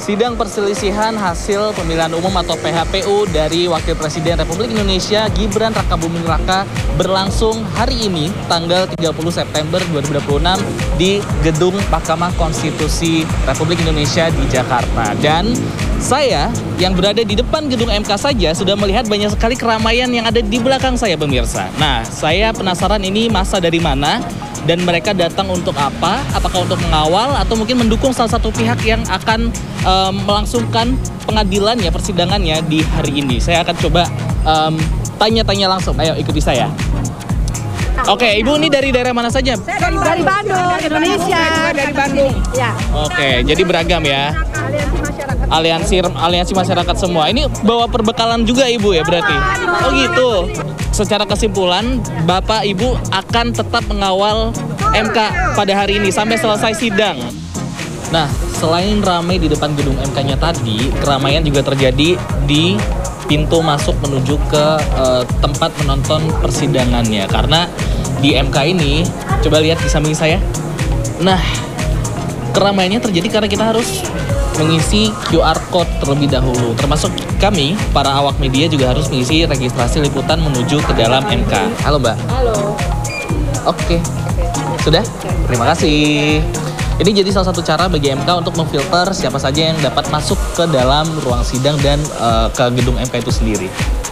Sidang perselisihan hasil pemilihan umum atau PHPU dari Wakil Presiden Republik Indonesia Gibran Rakabuming Raka berlangsung hari ini tanggal 30 September 2026 di Gedung Mahkamah Konstitusi Republik Indonesia di Jakarta. Dan saya yang berada di depan gedung MK saja sudah melihat banyak sekali keramaian yang ada di belakang saya, pemirsa. Nah, saya penasaran ini masa dari mana dan mereka datang untuk apa? Apakah untuk mengawal atau mungkin mendukung salah satu pihak yang akan melangsungkan pengadilannya, persidangannya di hari ini? Saya akan coba tanya-tanya langsung. Ayo ikuti saya. Oke, Ibu ini dari daerah mana saja? Saya dari Bandung, Indonesia. Dari Bandung. Ya. Oke, jadi beragam ya. Aliansi masyarakat semua. Ini bawa perbekalan juga Ibu ya berarti? Oh gitu. Secara kesimpulan, Bapak Ibu akan tetap mengawal MK pada hari ini sampai selesai sidang. Nah, selain ramai di depan gedung MK-nya tadi, keramaian juga terjadi di pintu masuk menuju ke tempat menonton persidangannya. Karena di MK ini, coba lihat di samping saya. Nah, keramaiannya terjadi karena kita harus mengisi QR Code terlebih dahulu. Termasuk kami, para awak media juga harus mengisi registrasi liputan menuju ke dalam MK. Halo Mbak. Halo. Oke. Sudah? Terima kasih. Ini jadi salah satu cara bagi MK untuk memfilter siapa saja yang dapat masuk ke dalam ruang sidang dan ke gedung MK itu sendiri.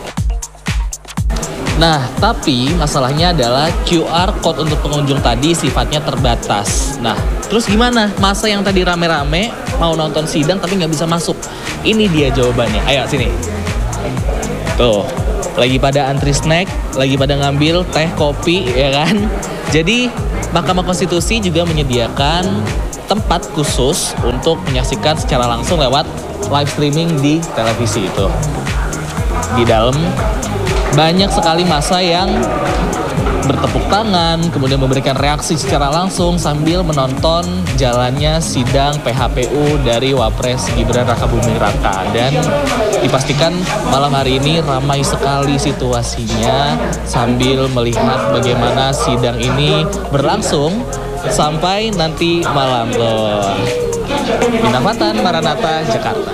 Nah, tapi masalahnya adalah QR Code untuk pengunjung tadi sifatnya terbatas. Nah, terus gimana? Masa yang tadi rame-rame mau nonton sidang tapi nggak bisa masuk? Ini dia jawabannya. Ayo sini. Tuh, lagi pada antri snack, lagi pada ngambil teh, kopi, ya kan? Jadi, Mahkamah Konstitusi juga menyediakan tempat khusus untuk menyaksikan secara langsung lewat live streaming di televisi itu. Di dalam banyak sekali massa yang bertepuk tangan, kemudian memberikan reaksi secara langsung sambil menonton jalannya sidang PHPU dari Wapres Gibran Rakabuming Raka. Dan dipastikan malam hari ini ramai sekali situasinya sambil melihat bagaimana sidang ini berlangsung sampai nanti malam loh. Bintang Fatan, Maranatha, Jakarta.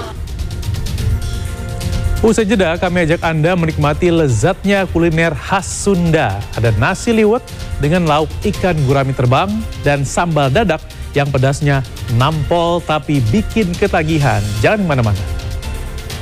Usai jeda, kami ajak Anda menikmati lezatnya kuliner khas Sunda. Ada nasi liwet dengan lauk ikan gurami terbang dan sambal dadak yang pedasnya nampol tapi bikin ketagihan. Jangan kemana-mana.